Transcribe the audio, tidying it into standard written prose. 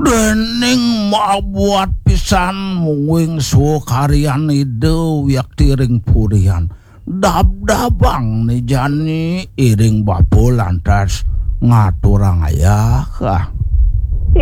dening mabuat pisan mungwing sukarian ide wiak tiring purian dab-dabang ni jani iring bapu lantas ngaturang ayah kah